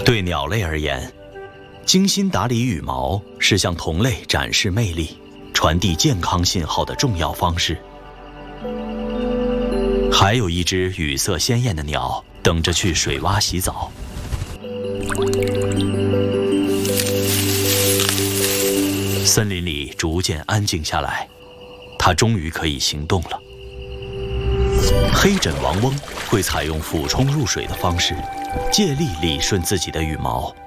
对鸟类而言，精心打理羽毛是向同类展示魅力、传递健康信号的重要方式。还有一只羽色鲜艳的鸟等着去水洼洗澡。森林里逐渐安静下来，它终于可以行动了。黑枕王翁会采用俯冲入水的方式，借力理顺自己的羽毛。